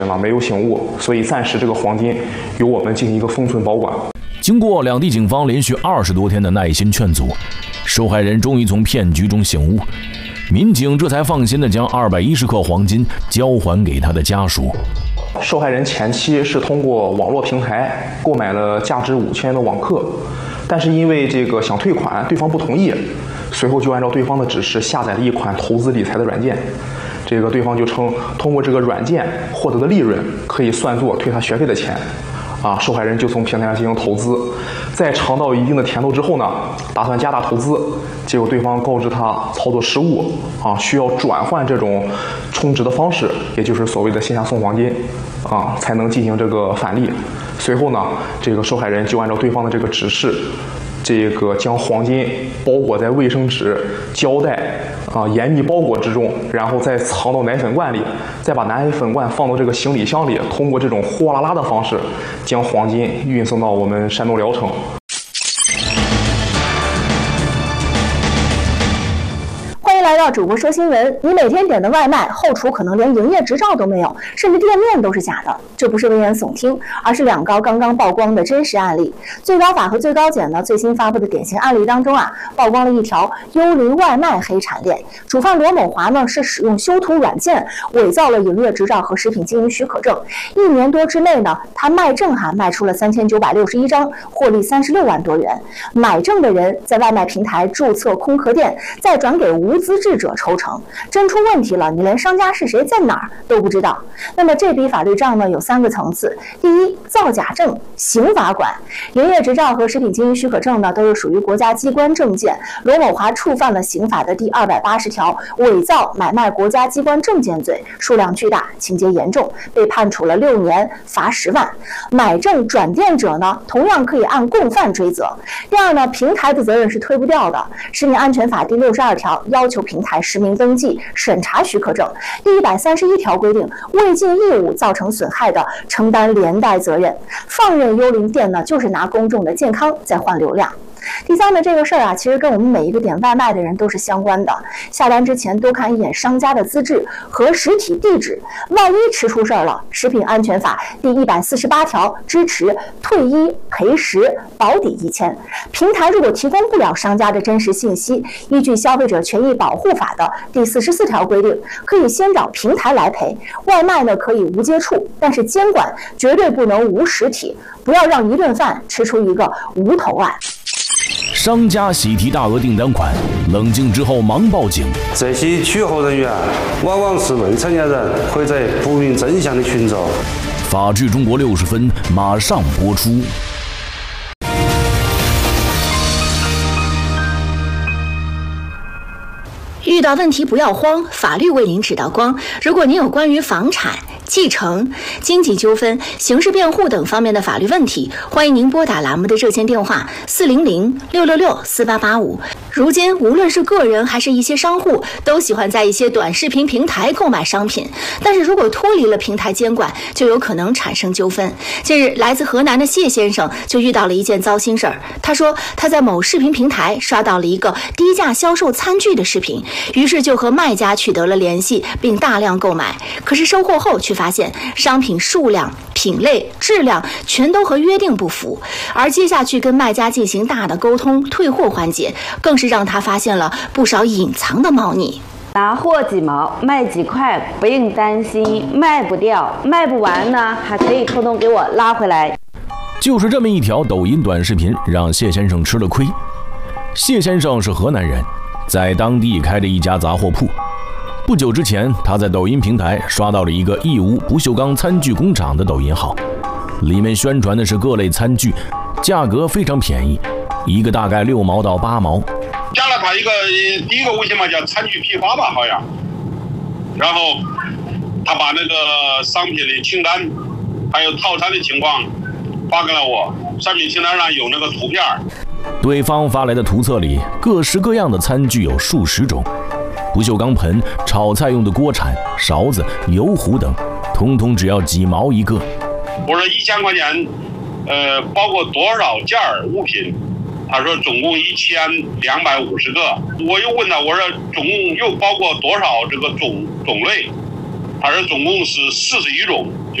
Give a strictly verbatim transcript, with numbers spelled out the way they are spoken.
没有醒悟，所以暂时这个黄金由我们进行一个封存保管。 经过两地警方连续二十多天的耐心劝阻，受害人终于从骗局中醒悟，民警这才放心地将二百一十克黄金交还给他的家属。 受害人前期是通过网络平台购买了价值五千元的网课，但是因为这个想退款，对方不同意，随后就按照对方的指示下载了一款投资理财的软件。这个对方就称通过这个软件获得的利润可以算作退他学费的钱。啊，受害人就从平台上进行投资，在尝到一定的甜头之后呢，打算加大投资，结果对方告知他操作失误，啊，需要转换这种充值的方式，也就是所谓的线下送黄金，啊，才能进行这个返利。随后呢，这个受害人就按照对方的这个指示，这个将黄金包裹在卫生纸、胶带啊严密包裹之中，然后再藏到奶粉罐里，再把奶粉罐放到这个行李箱里，通过这种货拉拉的方式，将黄金运送到我们山东聊城。 来到主播说新闻，你每天点的外卖后厨可能连营业执照都没有，甚至店面都是假的。这不是危言耸听，而是两高刚刚曝光的真实案例。最高法和最高检呢最新发布的典型案例当中啊，曝光了一条幽灵外卖黑产链。主犯罗某华呢是使用修图软件伪造了营业执照和食品经营许可证，一年多之内呢，他卖证哈卖出了三千九百六十一张，获利三十六万多元。买证的人在外卖平台注册空壳店，再转给无资质者抽成，真出问题了，你连商家是谁在哪儿都不知道。那么这笔法律账呢有三个层次：第一，造假证，刑法管。营业执照和食品经营许可证呢都是属于国家机关证件，罗某华触犯了刑法的第二百八十条伪造买卖国家机关证件罪，数量巨大，情节严重，被判处了六年，罚十万。买证转店者呢同样可以按共犯追责。第二呢，平台的责任是推不掉的，食品安全法第六十二条要求平台实名登记审查许可证，第一百三十一条规定未尽义务造成损害的承担连带责任。放任幽灵店呢就是拿公众的健康在换流量。第三呢，这个事儿啊，其实跟我们每一个点外卖的人都是相关的。下单之前多看一眼商家的资质和实体地址，万一吃出事儿了，食品安全法第一百四十八条支持退一赔十，保底一千。平台如果提供不了商家的真实信息，依据消费者权益保护法的第四十四条规定，可以先找平台来赔。外卖呢可以无接触，但是监管绝对不能无实体，不要让一顿饭吃出一个无头案。 商家喜提大额订单款，冷静之后忙报警。 这些取货人员往往是未成年人或者不明真相的群众。 法治中国六十分马上播出。 遇到问题不要慌，法律为您指道光。如果您有关于房产、继承、经济纠纷、刑事辩护等方面的法律问题，欢迎您拨打栏目的热线电话四零零六六六四八八五。如今，无论是个人还是一些商户，都喜欢在一些短视频平台购买商品，但是如果脱离了平台监管，就有可能产生纠纷。近日，来自河南的谢先生就遇到了一件糟心事儿。他说，他在某视频平台刷到了一个低价销售餐具的视频，于是就和卖家取得了联系，并大量购买。可是收货后却发现商品数量、品类、质量全都和约定不符，而接下去跟卖家进行大的沟通退货环节，更是让他发现了不少隐藏的猫腻。 拿货几毛卖几块，不用担心卖不掉，卖不完呢还可以偷偷给我拉回来。 就是这么一条抖音短视频让谢先生吃了亏。谢先生是河南人，在当地开着一家杂货铺。不久之前，他在抖音平台刷到了一个义乌不锈钢餐具工厂的抖音号，里面宣传的是各类餐具，价格非常便宜，一个大概六毛到八毛。 加了他一个第一个微信嘛，叫餐具批发吧，好像。然后他把那个商品的清单，还有套餐的情况发给了我，商品清单上有那个图片。 对方发来的图册里，各式各样的餐具有数十种，不锈钢盆、炒菜用的锅铲、勺子、油壶等，通通只要几毛一个。 我说一千块钱，呃，包括多少件物品？他说总共一千两百五十个。我又问他，我说总共又包括多少这个种种类？ 他说总共是四十一种。